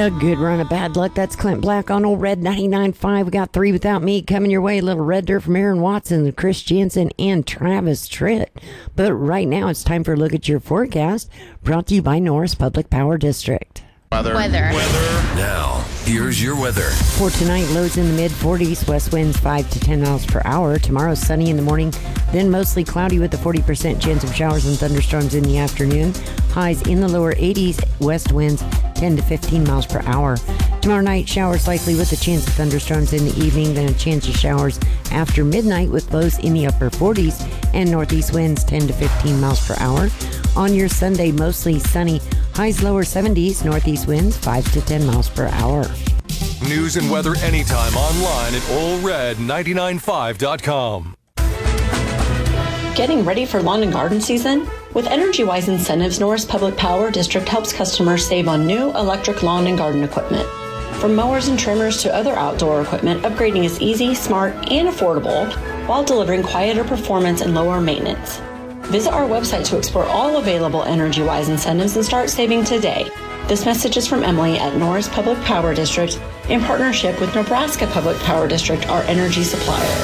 A good run of bad luck. That's Clint Black on Old Red 99.5. We got 3 Without Me coming your way. A little Red Dirt from Aaron Watson, Chris Jansen, and Travis Tritt. But right now it's time for a look at your forecast, brought to you by Norris Public Power District. Weather. Now, here's your weather. For tonight, lows in the mid-40s, west winds 5 to 10 miles per hour. Tomorrow, sunny in the morning, then mostly cloudy with a 40% chance of showers and thunderstorms in the afternoon. Highs in the lower 80s, west winds 10 to 15 miles per hour. Tomorrow night, showers likely with a chance of thunderstorms in the evening, then a chance of showers after midnight with lows in the upper 40s and northeast winds 10 to 15 miles per hour. On your Sunday, mostly sunny, highs lower 70s, northeast winds 5 to 10 miles per hour. News and weather anytime online at allred995.com. Getting ready for lawn and garden season? With EnergyWise incentives, Norris Public Power District helps customers save on new electric lawn and garden equipment. From mowers and trimmers to other outdoor equipment, upgrading is easy, smart, and affordable while delivering quieter performance and lower maintenance. Visit our website to explore all available EnergyWise incentives and start saving today. This message is from Emily at Norris Public Power District in partnership with Nebraska Public Power District, our energy supplier.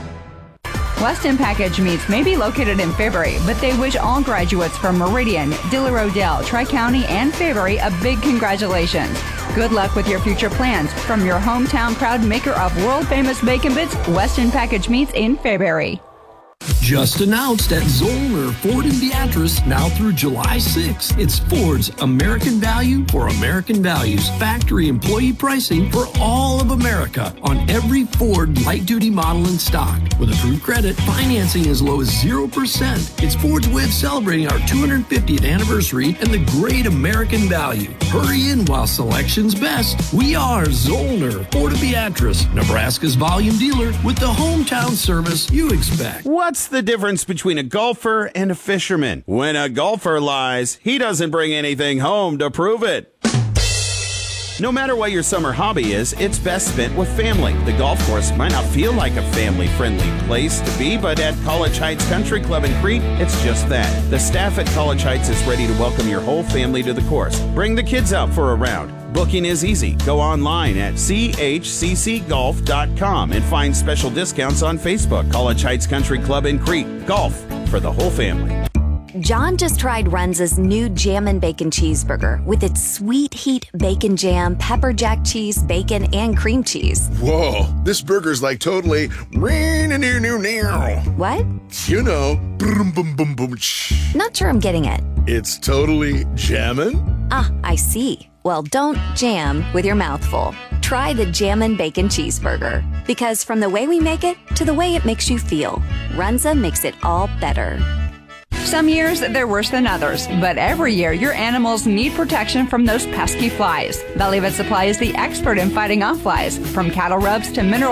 Weston Package Meats may be located in Fairbury, but they wish all graduates from Meridian, Diller Odell, Tri-County, and Fairbury a big congratulations. Good luck with your future plans. From your hometown proud maker of world-famous bacon bits, Weston Package Meats in Fairbury. Just announced at Zollner Ford in Beatrice, now through July 6th. It's Ford's American Value for American Values. Factory employee pricing for all of America on every Ford light-duty model in stock. With approved credit, financing as low as 0%. It's Ford's way of celebrating our 250th anniversary and the great American value. Hurry in while selection's best. We are Zollner Ford of Beatrice, Nebraska's volume dealer with the hometown service you expect. What's the difference between a golfer and a fisherman? When a golfer lies, he doesn't bring anything home to prove it. No matter what your summer hobby is, it's best spent with family. The golf course might not feel like a family-friendly place to be, but at College Heights Country Club in Crete, it's just that. The staff at College Heights is ready to welcome your whole family to the course. Bring the kids out for a round. Booking is easy. Go online at chccgolf.com and find special discounts on Facebook. College Heights Country Club in Crete. Golf for the whole family. John just tried Runza's new Jammin' Bacon Cheeseburger with its sweet heat bacon jam, pepper jack cheese, bacon, and cream cheese. Whoa, this burger's like totally... What? You know. Not sure I'm getting it. It's totally jammin'? Ah, I see. Well, don't jam with your mouth full. Try the Jammin' Bacon Cheeseburger. Because from the way we make it to the way it makes you feel, Runza makes it all better. Some years they're worse than others, but every year your animals need protection from those pesky flies. Valley Vet Supply is the expert in fighting off flies, from cattle rubs to mineral